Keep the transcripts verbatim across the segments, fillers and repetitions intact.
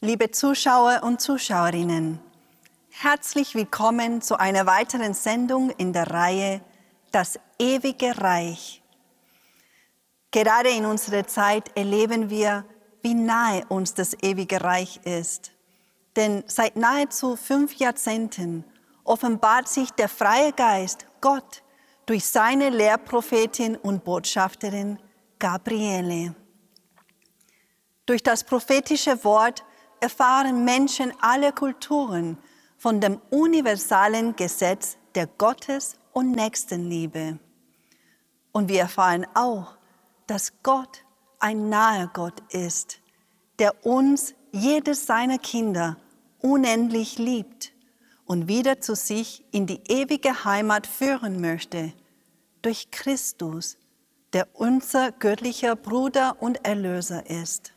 Liebe Zuschauer und Zuschauerinnen, herzlich willkommen zu einer weiteren Sendung in der Reihe Das ewige Reich. Gerade in unserer Zeit erleben wir, wie nahe uns das ewige Reich ist. Denn seit nahezu fünf Jahrzehnten offenbart sich der freie Geist, Gott, durch seine Lehrprophetin und Botschafterin Gabriele. Durch das prophetische Wort erfahren Menschen aller Kulturen von dem universalen Gesetz der Gottes- und Nächstenliebe. Und wir erfahren auch, dass Gott ein naher Gott ist, der uns, jedes seiner Kinder, unendlich liebt und wieder zu sich in die ewige Heimat führen möchte, durch Christus, der unser göttlicher Bruder und Erlöser ist.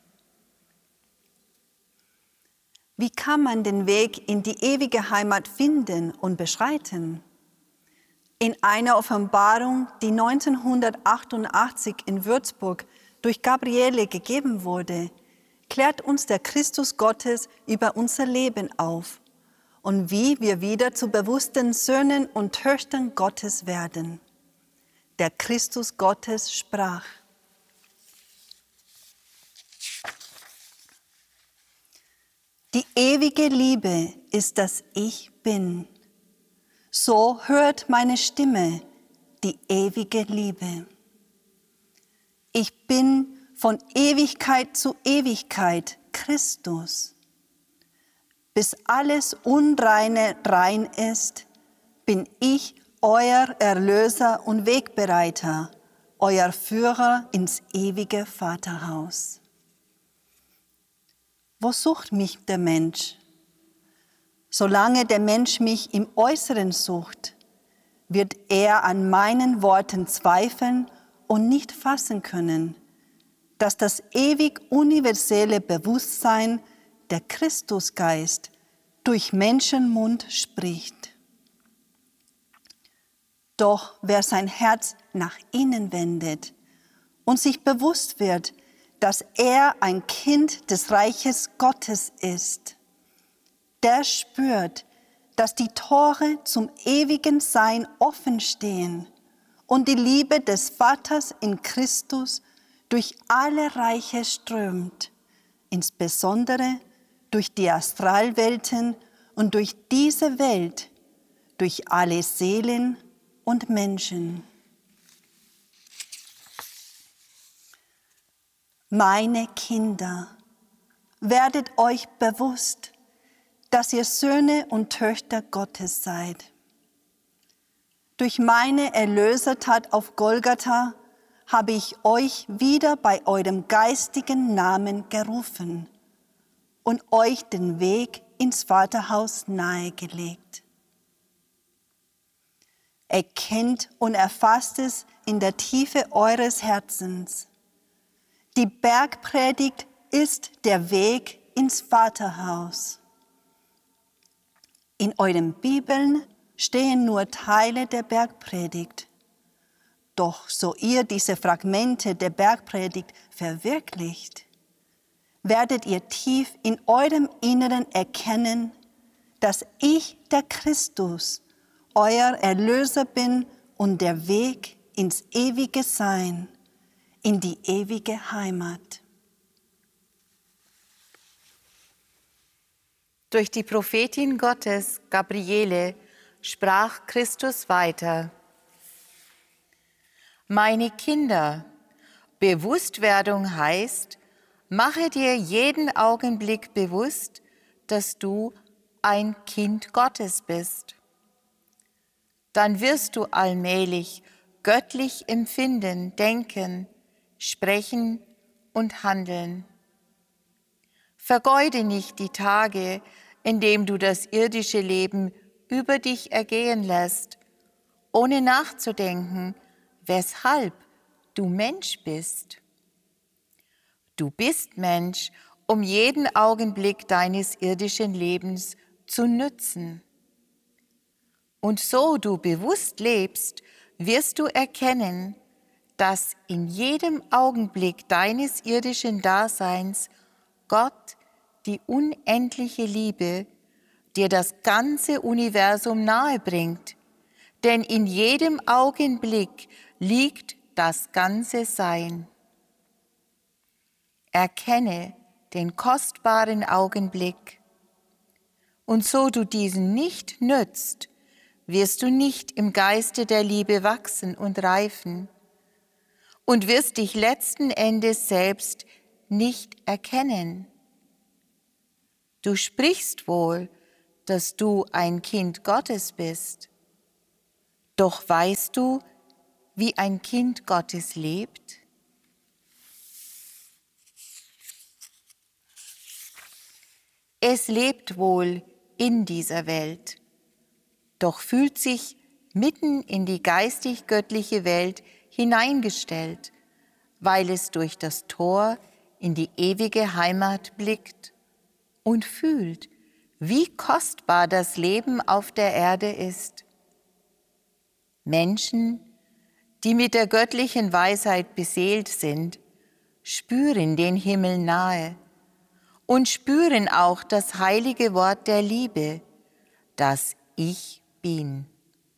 Wie kann man den Weg in die ewige Heimat finden und beschreiten? In einer Offenbarung, die neunzehnhundertachtundachtzig in Würzburg durch Gabriele gegeben wurde, klärt uns der Christus Gottes über unser Leben auf und wie wir wieder zu bewussten Söhnen und Töchtern Gottes werden. Der Christus Gottes sprach: Die ewige Liebe ist das Ich Bin. So hört meine Stimme, die ewige Liebe. Ich bin von Ewigkeit zu Ewigkeit Christus. Bis alles Unreine rein ist, bin ich euer Erlöser und Wegbereiter, euer Führer ins ewige Vaterhaus. Wo sucht mich der Mensch? Solange der Mensch mich im Äußeren sucht, wird er an meinen Worten zweifeln und nicht fassen können, dass das ewig universelle Bewusstsein, der Christusgeist, durch Menschenmund spricht. Doch wer sein Herz nach innen wendet und sich bewusst wird, dass er ein Kind des Reiches Gottes ist, der spürt, dass die Tore zum ewigen Sein offen stehen und die Liebe des Vaters in Christus durch alle Reiche strömt, insbesondere durch die Astralwelten und durch diese Welt, durch alle Seelen und Menschen. Meine Kinder, werdet euch bewusst, dass ihr Söhne und Töchter Gottes seid. Durch meine Erlösertat auf Golgatha habe ich euch wieder bei eurem geistigen Namen gerufen und euch den Weg ins Vaterhaus nahegelegt. Erkennt und erfasst es in der Tiefe eures Herzens. Die Bergpredigt ist der Weg ins Vaterhaus. In euren Bibeln stehen nur Teile der Bergpredigt. Doch so ihr diese Fragmente der Bergpredigt verwirklicht, werdet ihr tief in eurem Inneren erkennen, dass ich der Christus, euer Erlöser bin und der Weg ins ewige Sein, in die ewige Heimat. Durch die Prophetin Gottes, Gabriele, sprach Christus weiter: Meine Kinder, Bewusstwerdung heißt, mache dir jeden Augenblick bewusst, dass du ein Kind Gottes bist. Dann wirst du allmählich göttlich empfinden, denken, sprechen und handeln. Vergeude nicht die Tage, in denen du das irdische Leben über dich ergehen lässt, ohne nachzudenken, weshalb du Mensch bist. Du bist Mensch, um jeden Augenblick deines irdischen Lebens zu nützen. Und so du bewusst lebst, wirst du erkennen, dass in jedem Augenblick deines irdischen Daseins Gott die unendliche Liebe dir das ganze Universum nahebringt, denn in jedem Augenblick liegt das ganze Sein. Erkenne den kostbaren Augenblick, und so du diesen nicht nützt, wirst du nicht im Geiste der Liebe wachsen und reifen und wirst dich letzten Endes selbst nicht erkennen. Du sprichst wohl, dass du ein Kind Gottes bist, doch weißt du, wie ein Kind Gottes lebt? Es lebt wohl in dieser Welt, doch fühlt sich mitten in die geistig-göttliche Welt hineingestellt, weil es durch das Tor in die ewige Heimat blickt und fühlt, wie kostbar das Leben auf der Erde ist. Menschen, die mit der göttlichen Weisheit beseelt sind, spüren den Himmel nahe und spüren auch das heilige Wort der Liebe, das Ich bin.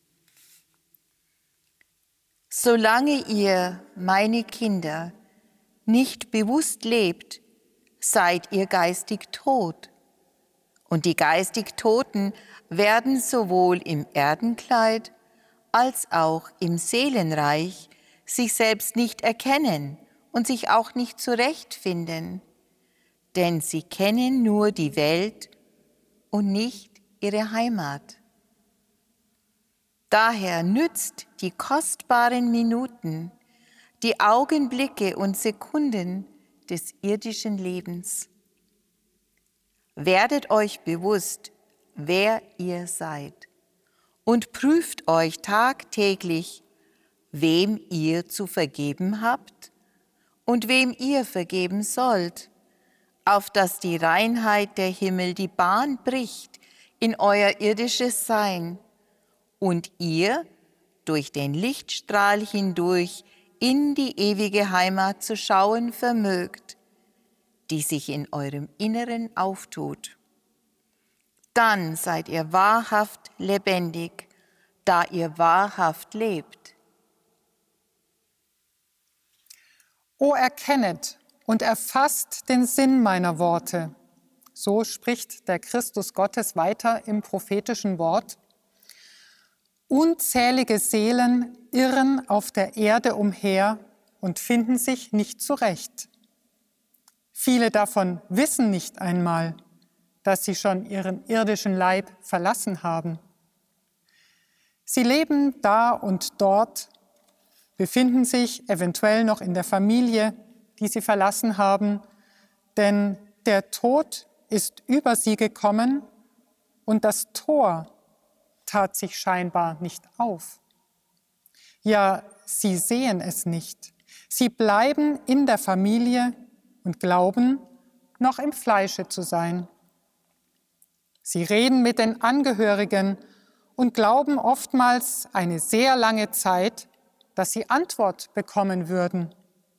Solange ihr, meine Kinder, nicht bewusst lebt, seid ihr geistig tot. Und die geistig Toten werden sowohl im Erdenkleid als auch im Seelenreich sich selbst nicht erkennen und sich auch nicht zurechtfinden, denn sie kennen nur die Welt und nicht ihre Heimat. Daher nützt die kostbaren Minuten, die Augenblicke und Sekunden des irdischen Lebens. Werdet euch bewusst, wer ihr seid, und prüft euch tagtäglich, wem ihr zu vergeben habt und wem ihr vergeben sollt, auf dass die Reinheit der Himmel die Bahn bricht in euer irdisches Sein und ihr durch den Lichtstrahl hindurch in die ewige Heimat zu schauen vermögt, die sich in eurem Inneren auftut. Dann seid ihr wahrhaft lebendig, da ihr wahrhaft lebt. O erkennet und erfasst den Sinn meiner Worte. So spricht der Christus Gottes weiter im prophetischen Wort. Unzählige Seelen irren auf der Erde umher und finden sich nicht zurecht. Viele davon wissen nicht einmal, dass sie schon ihren irdischen Leib verlassen haben. Sie leben da und dort, befinden sich eventuell noch in der Familie, die sie verlassen haben, denn der Tod ist über sie gekommen und das Tor tat sich scheinbar nicht auf. Ja, sie sehen es nicht. Sie bleiben in der Familie und glauben, noch im Fleische zu sein. Sie reden mit den Angehörigen und glauben oftmals eine sehr lange Zeit, dass sie Antwort bekommen würden.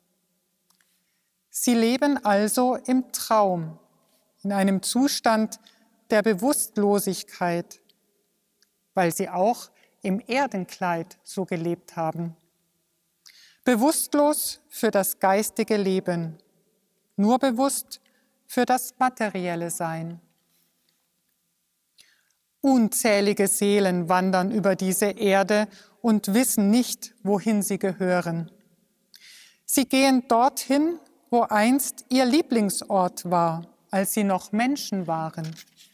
Sie leben also im Traum, in einem Zustand der Bewusstlosigkeit, weil sie auch im Erdenkleid so gelebt haben. Bewusstlos für das geistige Leben, nur bewusst für das materielle Sein. Unzählige Seelen wandern über diese Erde und wissen nicht, wohin sie gehören. Sie gehen dorthin, wo einst ihr Lieblingsort war, als sie noch Menschen waren.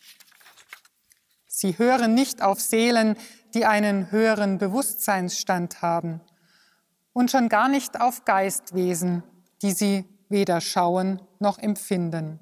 Sie hören nicht auf Seelen, die einen höheren Bewusstseinsstand haben, und schon gar nicht auf Geistwesen, die sie weder schauen noch empfinden.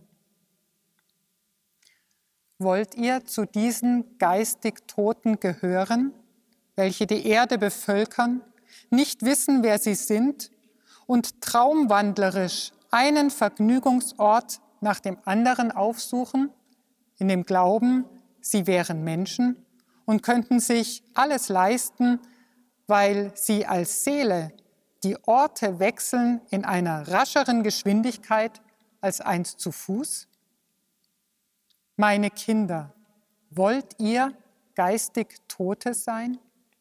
Wollt ihr zu diesen geistig Toten gehören, welche die Erde bevölkern, nicht wissen, wer sie sind und traumwandlerisch einen Vergnügungsort nach dem anderen aufsuchen, in dem Glauben, sie wären Menschen und könnten sich alles leisten, weil sie als Seele die Orte wechseln in einer rascheren Geschwindigkeit als einst zu Fuß? Meine Kinder, wollt ihr geistig Tote sein?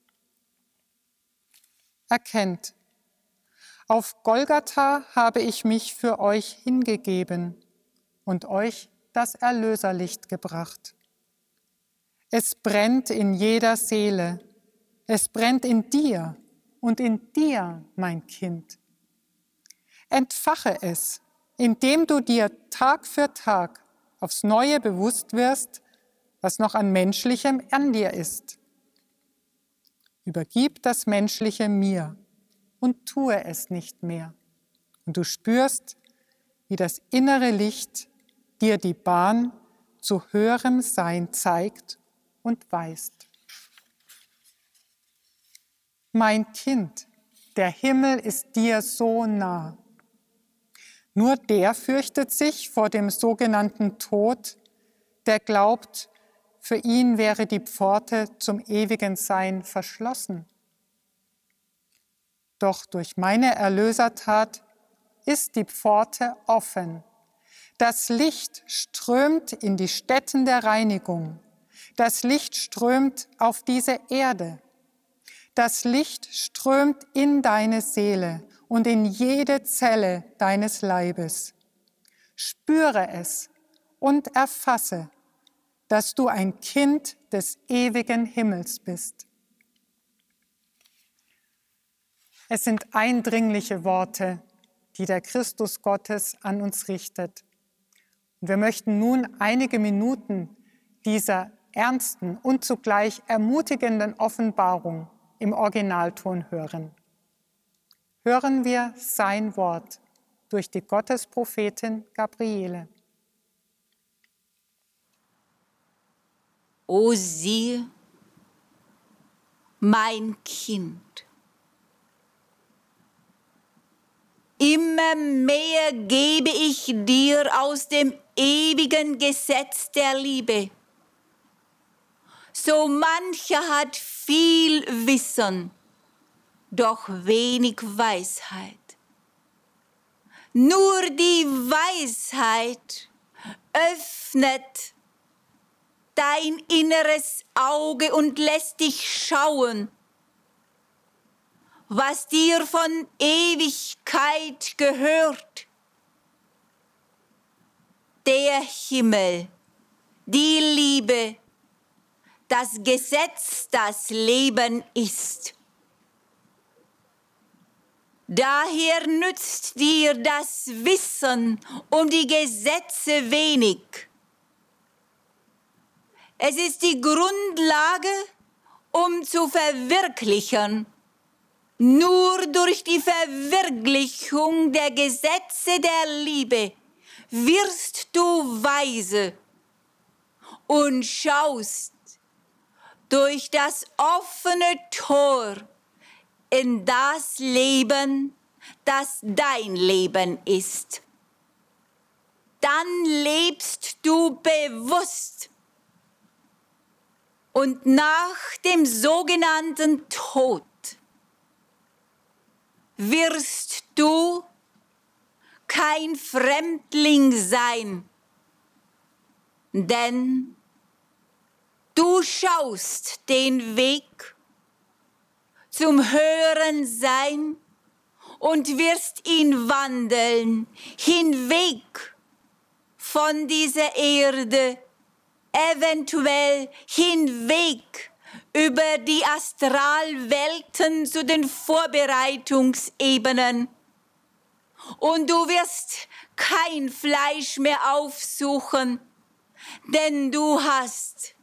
Erkennt, auf Golgatha habe ich mich für euch hingegeben und euch das Erlöserlicht gebracht. Es brennt in jeder Seele, es brennt in dir und in dir, mein Kind. Entfache es, indem du dir Tag für Tag aufs Neue bewusst wirst, was noch an Menschlichem an dir ist. Übergib das Menschliche mir und tue es nicht mehr. Und du spürst, wie das innere Licht dir die Bahn zu höherem Sein zeigt und weist. Mein Kind, der Himmel ist dir so nah. Nur der fürchtet sich vor dem sogenannten Tod, der glaubt, für ihn wäre die Pforte zum ewigen Sein verschlossen. Doch durch meine Erlösertat ist die Pforte offen. Das Licht strömt in die Stätten der Reinigung. Das Licht strömt auf diese Erde. Das Licht strömt in deine Seele und in jede Zelle deines Leibes. Spüre es und erfasse, dass du ein Kind des ewigen Himmels bist. Es sind eindringliche Worte, die der Christus Gottes an uns richtet. Und wir möchten nun einige Minuten dieser ernsten und zugleich ermutigenden Offenbarung im Originalton hören. Hören wir sein Wort durch die Gottesprophetin Gabriele. O siehe, mein Kind, immer mehr gebe ich dir aus dem ewigen Gesetz der Liebe. So mancher hat viel Wissen, doch wenig Weisheit. Nur die Weisheit öffnet dein inneres Auge und lässt dich schauen, was dir von Ewigkeit gehört. Der Himmel, die Liebe, das Gesetz, das Leben ist. Daher nützt dir das Wissen um die Gesetze wenig. Es ist die Grundlage, um zu verwirklichen. Nur durch die Verwirklichung der Gesetze der Liebe wirst du weise und schaust durch das offene Tor in das Leben, das dein Leben ist. Dann lebst du bewusst. Und nach dem sogenannten Tod wirst du kein Fremdling sein, denn du schaust den Weg zum höheren Sein und wirst ihn wandeln, hinweg von dieser Erde, eventuell hinweg über die Astralwelten zu den Vorbereitungsebenen. Und du wirst kein Fleisch mehr aufsuchen, denn du hast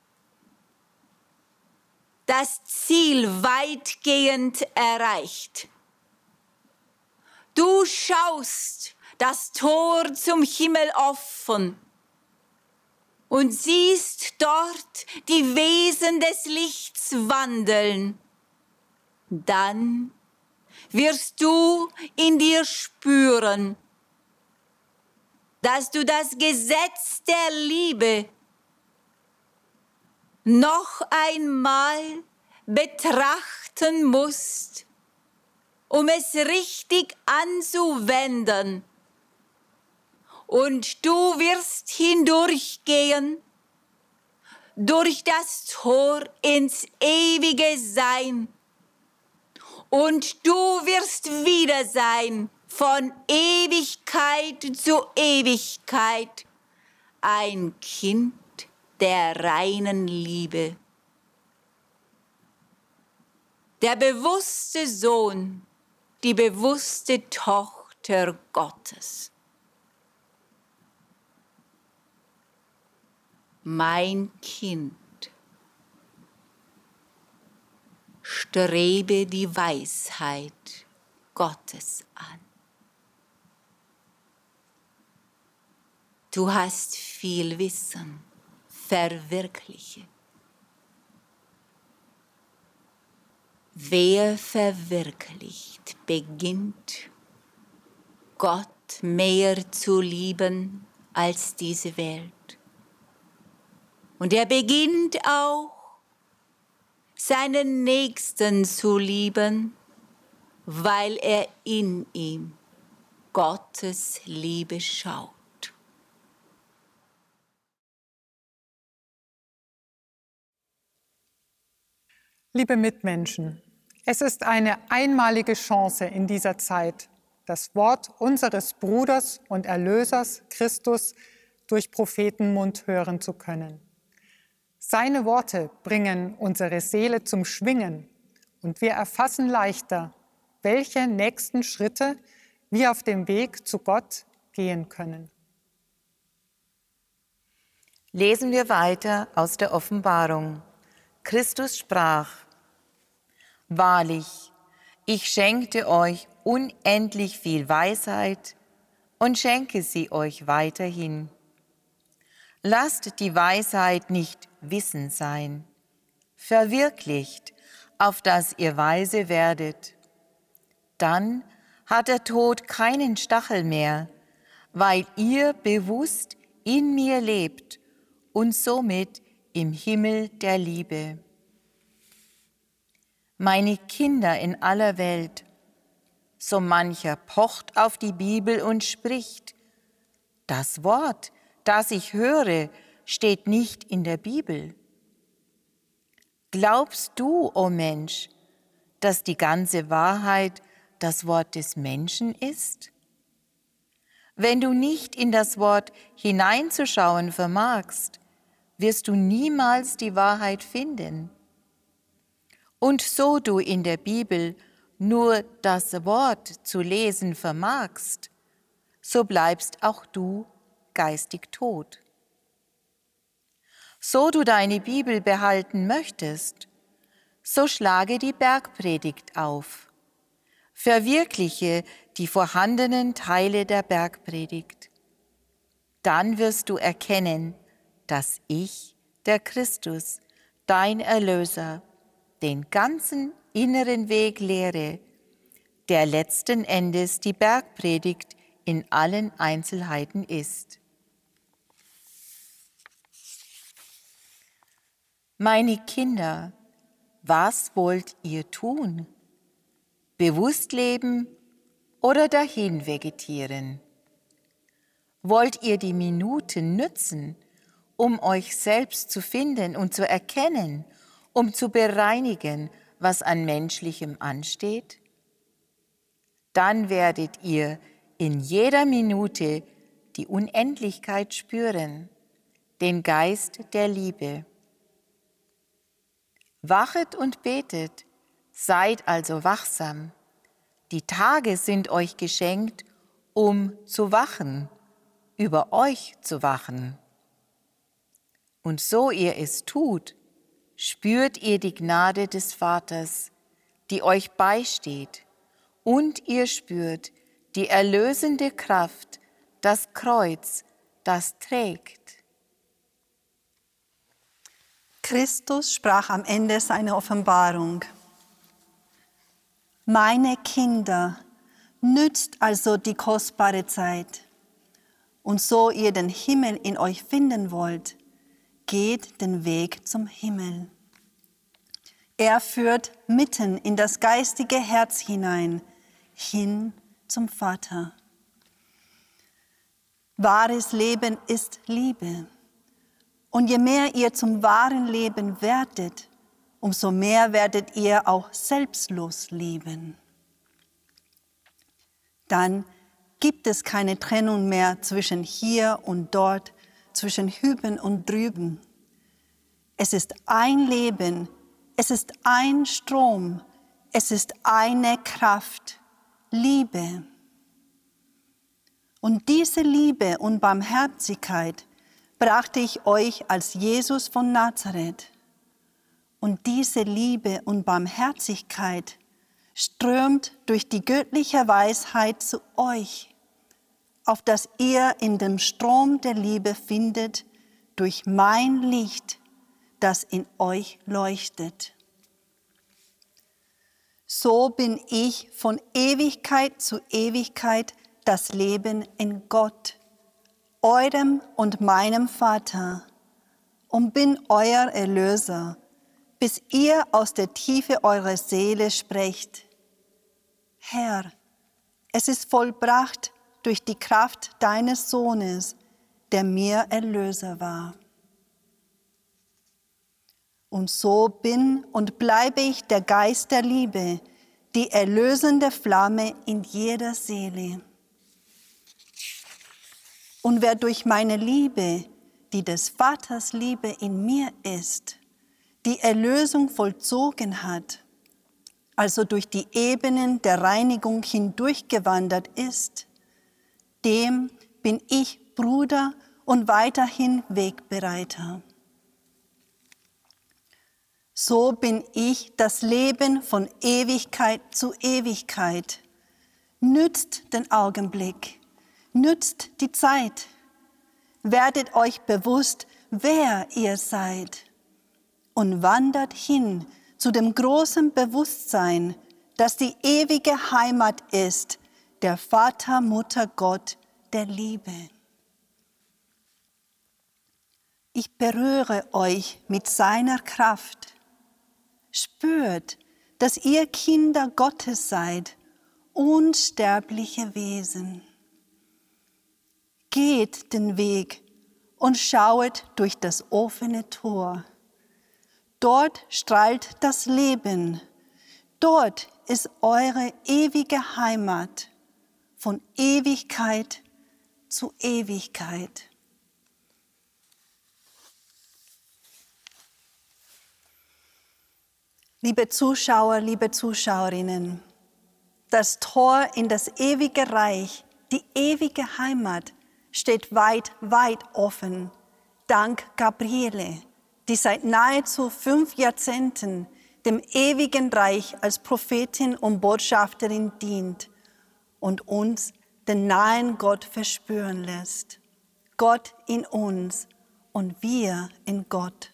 das Ziel weitgehend erreicht. Du schaust das Tor zum Himmel offen und siehst dort die Wesen des Lichts wandeln. Dann wirst du in dir spüren, dass du das Gesetz der Liebe noch einmal betrachten musst, um es richtig anzuwenden und du wirst hindurchgehen durch das Tor ins ewige Sein. Und du wirst wieder sein von Ewigkeit zu Ewigkeit, ein Kind der reinen Liebe. Der bewusste Sohn, die bewusste Tochter Gottes. Mein Kind, strebe die Weisheit Gottes an. Du hast viel Wissen, verwirkliche. Wer verwirklicht, beginnt Gott mehr zu lieben als diese Welt. Und er beginnt auch, seinen Nächsten zu lieben, weil er in ihm Gottes Liebe schaut. Liebe Mitmenschen, es ist eine einmalige Chance in dieser Zeit, das Wort unseres Bruders und Erlösers Christus durch Prophetenmund hören zu können. Seine Worte bringen unsere Seele zum Schwingen und wir erfassen leichter, welche nächsten Schritte wir auf dem Weg zu Gott gehen können. Lesen wir weiter aus der Offenbarung. Christus sprach: Wahrlich, ich schenkte euch unendlich viel Weisheit und schenke sie euch weiterhin. Lasst die Weisheit nicht Wissen sein, verwirklicht, auf dass ihr weise werdet. Dann hat der Tod keinen Stachel mehr, weil ihr bewusst in mir lebt und somit im Himmel der Liebe. Meine Kinder in aller Welt, so mancher pocht auf die Bibel und spricht: Das Wort, das ich höre, steht nicht in der Bibel. Glaubst du, o Mensch, dass die ganze Wahrheit das Wort des Menschen ist? Wenn du nicht in das Wort hineinzuschauen vermagst, wirst du niemals die Wahrheit finden. Und so du in der Bibel nur das Wort zu lesen vermagst, so bleibst auch du geistig tot. So du deine Bibel behalten möchtest, so schlage die Bergpredigt auf. Verwirkliche die vorhandenen Teile der Bergpredigt. Dann wirst du erkennen, dass ich, der Christus, dein Erlöser, den ganzen inneren Weg lehre, der letzten Endes die Bergpredigt in allen Einzelheiten ist. Meine Kinder, was wollt ihr tun? Bewusst leben oder dahin vegetieren? Wollt ihr die Minuten nützen, um euch selbst zu finden und zu erkennen, um zu bereinigen, was an Menschlichem ansteht? Dann werdet ihr in jeder Minute die Unendlichkeit spüren, den Geist der Liebe. Wachet und betet, seid also wachsam. Die Tage sind euch geschenkt, um zu wachen, über euch zu wachen. Und so ihr es tut, spürt ihr die Gnade des Vaters, die euch beisteht, und ihr spürt die erlösende Kraft, das Kreuz, das trägt. Christus sprach am Ende seiner Offenbarung: Meine Kinder, nützt also die kostbare Zeit. Und so ihr den Himmel in euch finden wollt, geht den Weg zum Himmel. Er führt mitten in das geistige Herz hinein, hin zum Vater. Wahres Leben ist Liebe. Und je mehr ihr zum wahren Leben werdet, umso mehr werdet ihr auch selbstlos lieben. Dann gibt es keine Trennung mehr zwischen hier und dort, zwischen hüben und drüben. Es ist ein Leben, es ist ein Strom, es ist eine Kraft, Liebe. Und diese Liebe und Barmherzigkeit brachte ich euch als Jesus von Nazareth. Und diese Liebe und Barmherzigkeit strömt durch die göttliche Weisheit zu euch, auf dass ihr in dem Strom der Liebe findet durch mein Licht, das in euch leuchtet. So bin ich von Ewigkeit zu Ewigkeit das Leben in Gott, eurem und meinem Vater, und bin euer Erlöser, bis ihr aus der Tiefe eurer Seele sprecht: Herr, es ist vollbracht durch die Kraft deines Sohnes, der mir Erlöser war. Und so bin und bleibe ich der Geist der Liebe, die erlösende Flamme in jeder Seele. Und wer durch meine Liebe, die des Vaters Liebe in mir ist, die Erlösung vollzogen hat, also durch die Ebenen der Reinigung hindurchgewandert ist, dem bin ich Bruder und weiterhin Wegbereiter. So bin ich das Leben von Ewigkeit zu Ewigkeit. Nützt den Augenblick, nützt die Zeit, werdet euch bewusst, wer ihr seid, und wandert hin zu dem großen Bewusstsein, das die ewige Heimat ist, der Vater, Mutter, Gott, der Liebe. Ich berühre euch mit seiner Kraft. Spürt, dass ihr Kinder Gottes seid, unsterbliche Wesen. Geht den Weg und schauet durch das offene Tor. Dort strahlt das Leben. Dort ist eure ewige Heimat, von Ewigkeit zu Ewigkeit. Liebe Zuschauer, liebe Zuschauerinnen, das Tor in das ewige Reich, die ewige Heimat, steht weit, weit offen, dank Gabriele, die seit nahezu fünf Jahrzehnten dem ewigen Reich als Prophetin und Botschafterin dient und uns den nahen Gott verspüren lässt. Gott in uns und wir in Gott.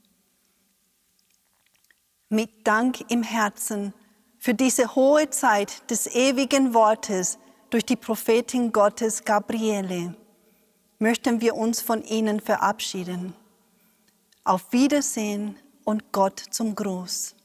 Mit Dank im Herzen für diese hohe Zeit des ewigen Wortes durch die Prophetin Gottes Gabriele möchten wir uns von Ihnen verabschieden. Auf Wiedersehen und Gott zum Gruß.